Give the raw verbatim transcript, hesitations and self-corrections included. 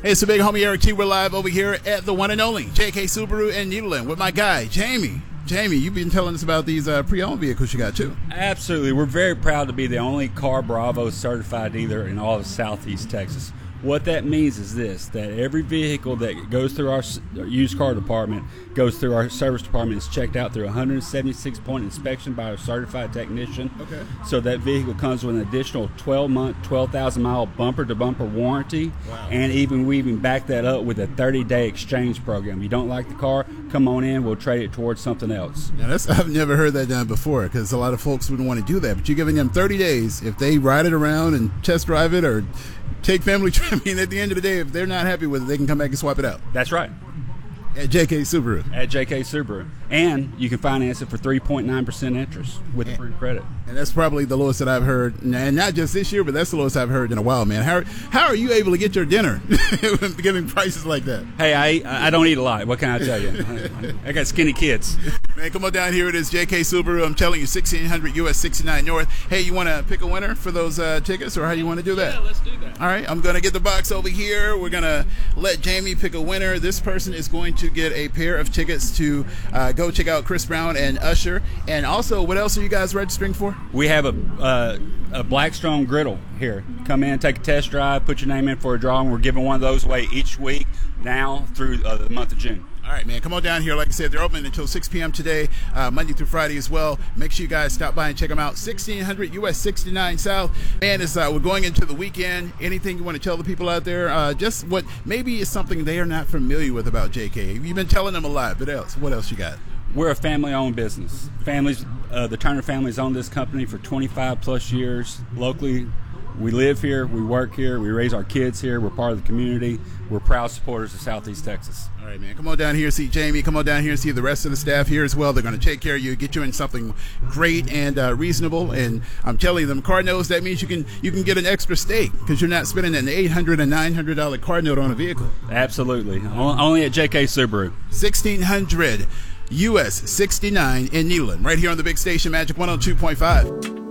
Hey, it's the big homie Eric T. We're live over here at the one and only J K Subaru in Nederland with my guy, Jamie. Jamie, you've been telling us about these uh, pre-owned vehicles you got, too. Absolutely. We're very proud to be the only Car Bravo certified dealer in all of Southeast Texas. What that means is this, that every vehicle that goes through our used car department, goes through our service department, is checked out through a one hundred seventy-six point inspection by a certified technician. Okay. So that vehicle comes with an additional twelve month, twelve thousand mile bumper-to-bumper warranty. Wow. And even we even back that up with a thirty day exchange program. You don't like the car, come on in, we'll trade it towards something else. Now that's, I've never heard that done before, because a lot of folks wouldn't want to do that. But you're giving them thirty days. If they ride it around and test drive it or take family trip, I mean, at the end of the day, if they're not happy with it, they can come back and swap it out. That's right. At J K Subaru. At J K Subaru. And you can finance it for three point nine percent interest with and, free credit. And that's probably the lowest that I've heard, and not just this year, but that's the lowest I've heard in a while, man. How, how are you able to get your dinner giving prices like that? Hey, I I don't eat a lot. What can I tell you? I got skinny kids. Man, come on down here. It is J K Subaru. I'm telling you, sixteen hundred U S sixty-nine North. Hey, you want to pick a winner for those uh, tickets, or how you want to do that? Yeah, let's do that. All right, I'm going to get the box over here. We're going to let Jamie pick a winner. This person is going to get a pair of tickets to uh, go check out Chris Brown and Usher. And also, what else are you guys registering for? We have a uh, a Blackstone griddle here. Come in, take a test drive, put your name in for a draw, and we're giving one of those away each week now through uh, the month of June. All right, man, come on down here. Like I said, they're open until six p.m. today, uh, Monday through Friday as well. Make sure you guys stop by and check them out. sixteen hundred U S sixty-nine South. Man, it's, uh, we're going into the weekend. Anything you want to tell the people out there? Uh, just what maybe is something they are not familiar with about J K. You've been telling them a lot, but else, what else you got? We're a family-owned business. Families, uh, the Turner family's owned this company for twenty-five plus years. Locally, we live here, we work here, we raise our kids here. We're part of the community. We're proud supporters of Southeast Texas. All right, man. Come on down here, see Jamie. Come on down here and see the rest of the staff here as well. They're going to take care of you, get you in something great and uh, reasonable. And I'm telling them, car notes, that means you can you can get an extra steak because you're not spending an eight hundred dollars and nine hundred dollars car note on a vehicle. Absolutely. Only at J K Subaru. sixteen hundred U S sixty-nine in Nederland, right here on the big station, Magic one oh two point five.